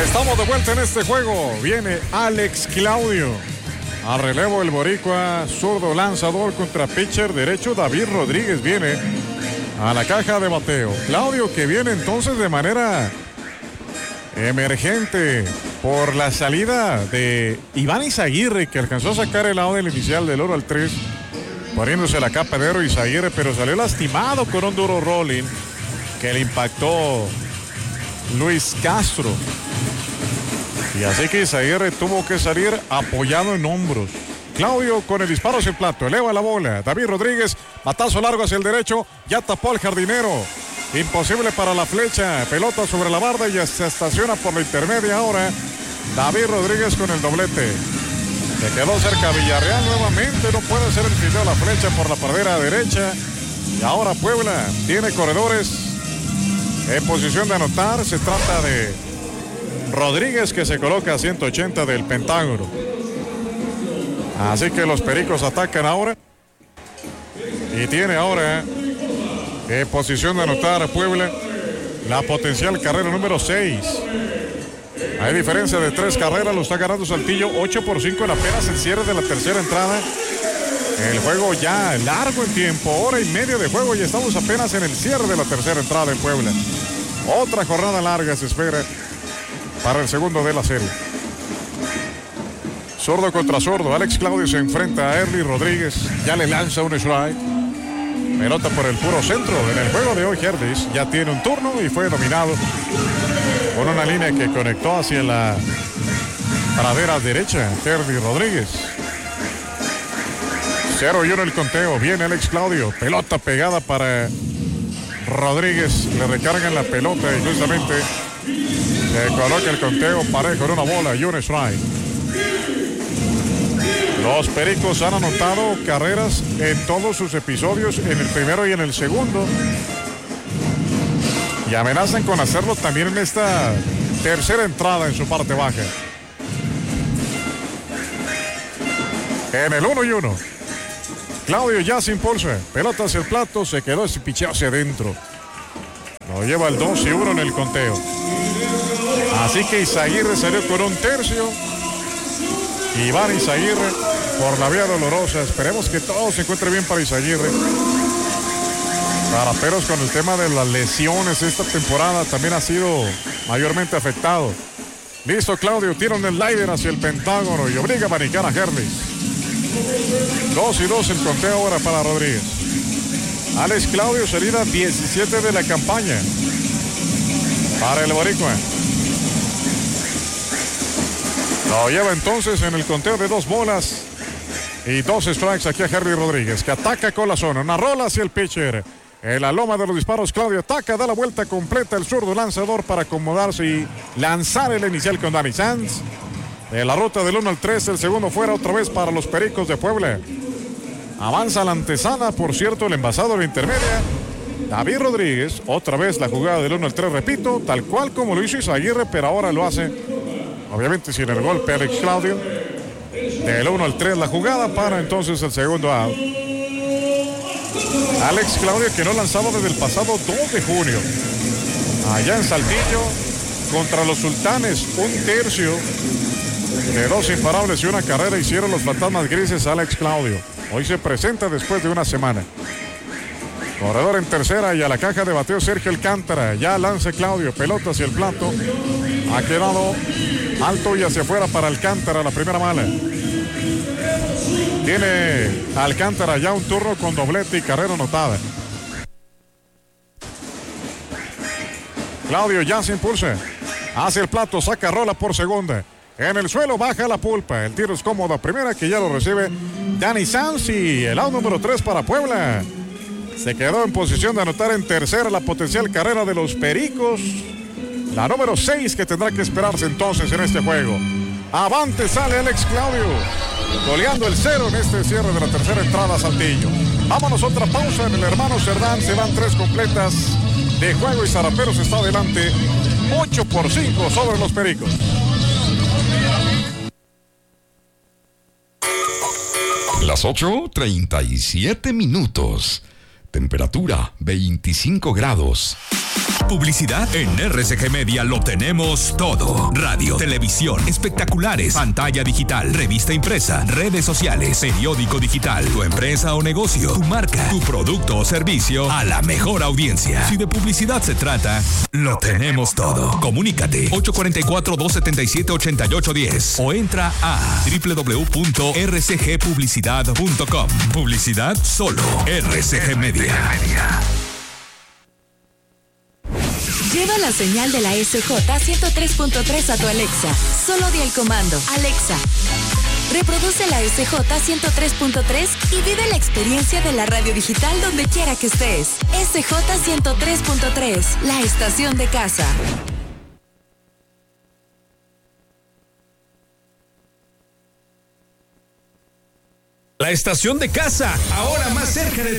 Estamos de vuelta en este juego. Viene Alex Claudio. Al relevo el boricua, zurdo lanzador contra pitcher derecho. David Rodríguez viene a la caja de bateo. Claudio, que viene entonces de manera emergente por la salida de Iván Izaguirre, que alcanzó a sacar el lado del inicial del oro al 3, poniéndose la capa de oro Izaguirre, pero salió lastimado con un duro rolling que le impactó Luis Castro. Y así que Izaguirre tuvo que salir apoyado en hombros. Claudio con el disparo hacia el plato, eleva la bola. David Rodríguez, batazo largo hacia el derecho, ya tapó al jardinero. Imposible para la flecha, pelota sobre la barda y se estaciona por la intermedia ahora. David Rodríguez con el doblete. Se quedó cerca Villarreal nuevamente, no puede ser el fildeo la flecha por la pradera derecha. Y ahora Puebla tiene corredores en posición de anotar. Se trata de Rodríguez, que se coloca a 180 del Pentágono. Así que los Pericos atacan ahora. Y tiene ahora en posición de anotar a Puebla la potencial carrera número 6. Hay diferencia de 3 carreras, lo está ganando Saltillo 8-5 en apenas el cierre de la tercera entrada. El juego ya largo en tiempo, hora y media de juego y estamos apenas en el cierre de la tercera entrada en Puebla. Otra jornada larga se espera para el segundo de la serie. Zurdo contra zurdo, Alex Claudio se enfrenta a Erly Rodríguez, ya le lanza un strike. Pelota por el puro centro. En el juego de hoy Herdis ya tiene un turno y fue dominado con una línea que conectó hacia la pradera derecha. Erly Rodríguez. 0-1 el conteo. Viene Alex Claudio. Pelota pegada para Rodríguez. Le recargan la pelota y justamente se coloca el conteo parejo en una bola y un strike. Los Pericos han anotado carreras en todos sus episodios, en el primero y en el segundo. Y amenazan con hacerlo también en esta tercera entrada en su parte baja. En el 1-1. Claudio ya se impulsa. Pelota hacia el plato, se quedó ese picheo hacia adentro. Lo lleva el 2-1 en el conteo. Así que Izaguirre salió con un tercio. Iván Izaguirre por la vía dolorosa. Esperemos que todo se encuentre bien para Izaguirre. Para Peros, con el tema de las lesiones esta temporada también ha sido mayormente afectado. Listo, Claudio, tira un slider hacia el Pentágono y obliga a abanicar a Herdis. 2-2 el conteo ahora para Rodríguez. Alex Claudio, salida 17 de la campaña para el boricua. Lo lleva entonces en el conteo de 2 bolas y 2 strikes aquí a Herdis Rodríguez, que ataca con la zona. Una rola hacia el pitcher. En la loma de los disparos, Claudio ataca, da la vuelta completa el zurdo lanzador para acomodarse y lanzar el inicial con Danny Sanz. De la ruta del 1 al 3, el segundo fuera otra vez para los Pericos de Puebla. Avanza la antesana, por cierto, el envasado de la intermedia. David Rodríguez, otra vez la jugada del 1 al 3, repito, tal cual como lo hizo Izaguirre, pero ahora lo hace, obviamente sin el golpe, Alex Claudio. Del 1 al 3 la jugada para entonces el segundo out. Alex Claudio, que no lanzaba desde el pasado 2 de junio. Allá en Saltillo, contra los Sultanes, un tercio de 2 imparables y una carrera hicieron los fantasmas grises a Alex Claudio. Hoy se presenta después de una semana. Corredor en tercera y a la caja de bateo Sergio Alcántara. Ya lanza Claudio, pelota hacia el plato. Ha quedado alto y hacia afuera para Alcántara, la primera mala. Tiene Alcántara ya un turno con doblete y carrera anotada. Claudio ya se impulsa. Hacia el plato, saca rola por segunda. En el suelo baja la pulpa. El tiro es cómodo a primera, que ya lo recibe Danny Sanz. Y el out número 3 para Puebla. Se quedó en posición de anotar en tercera la potencial carrera de los Pericos. La número 6 que tendrá que esperarse entonces en este juego. Avante sale Alex Claudio, goleando el 0 en este cierre de la tercera entrada a Saltillo. Vámonos, otra pausa en el Hermano Cerdán. Se van 3 completas de juego y Zaraperos está adelante 8-5 sobre los Pericos. Las 8:37 minutos. Temperatura 25 grados. Publicidad en RCG Media lo tenemos todo. Radio, televisión, espectaculares, pantalla digital, revista impresa, redes sociales, periódico digital, tu empresa o negocio, tu marca, tu producto o servicio a la mejor audiencia. Si de publicidad se trata, lo tenemos todo. Comunícate 844-277-8810 o entra a www.rcgpublicidad.com. Publicidad solo RCG Media. Lleva la señal de la SJ 103.3 a tu Alexa. Solo di el comando: Alexa, reproduce la SJ 103.3 y vive la experiencia de la radio digital donde quiera que estés. SJ 103.3, la estación de casa. La estación de casa, ahora más cerca de